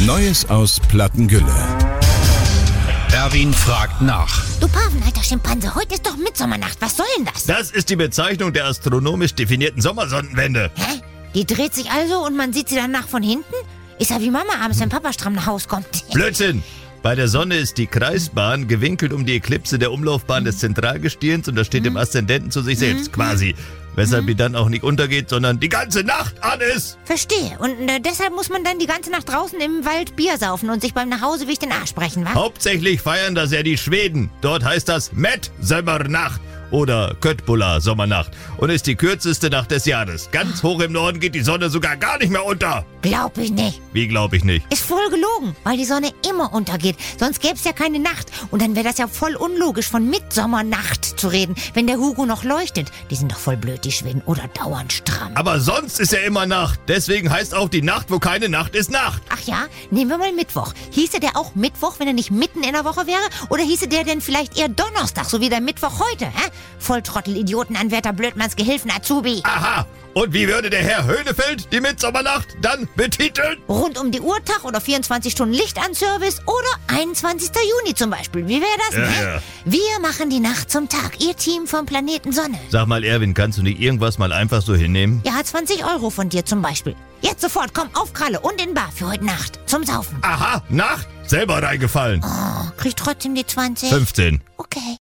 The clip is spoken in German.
Neues aus Plattengülle. Erwin fragt nach. Du Paven, alter Schimpanse, heute ist doch Mitsommernacht. Was soll denn das? Das ist die Bezeichnung der astronomisch definierten Sommersonnenwende. Hä? Die dreht sich also und man sieht sie danach von hinten? Ist ja wie Mama abends, wenn Papa stramm nach Haus kommt. Blödsinn! Bei der Sonne ist die Kreisbahn gewinkelt um die Ellipse der Umlaufbahn des Zentralgestirns und das steht im Aszendenten zu sich selbst quasi. Weshalb die dann auch nicht untergeht, sondern die ganze Nacht an ist. Verstehe. Und deshalb muss man dann die ganze Nacht draußen im Wald Bier saufen und sich beim Nachhauseweg den Arsch brechen, wa? Hauptsächlich feiern das ja die Schweden. Dort heißt das Metsommernacht oder Köttbullar Sommernacht und ist die kürzeste Nacht des Jahres. Ganz hoch im Norden geht die Sonne sogar gar nicht mehr unter. Glaub ich nicht. Wie glaub ich nicht? Ist voll gelogen, weil die Sonne immer untergeht. Sonst gäbe es ja keine Nacht. Und dann wäre das ja voll unlogisch, von Mitsommernacht zu reden, wenn der Hugo noch leuchtet. Die sind doch voll blöd, die Schweden, oder dauernd stramm. Aber sonst ist ja immer Nacht. Deswegen heißt auch die Nacht, wo keine Nacht ist, Nacht. Ach ja, nehmen wir mal Mittwoch. Hieße der auch Mittwoch, wenn er nicht mitten in der Woche wäre? Oder hieße der denn vielleicht eher Donnerstag, so wie der Mittwoch heute, hä? Volltrottel, Idiotenanwärter, Blödmanns Gehilfen, Azubi. Aha! Und wie würde der Herr Höhnefeld die Mitsommernacht dann betiteln? Rund um die Uhr Tag oder 24 Stunden Licht an Service oder 21. Juni zum Beispiel. Wie wäre das, ne? Ja. Wir machen die Nacht zum Tag. Ihr Team vom Planeten Sonne. Sag mal, Erwin, kannst du nicht irgendwas mal einfach so hinnehmen? Ja, 20 € von dir zum Beispiel. Jetzt sofort, komm auf Kralle und in Bar für heute Nacht. Zum Saufen. Aha, Nacht? Selber reingefallen. Oh, krieg trotzdem die 20. 15. Okay.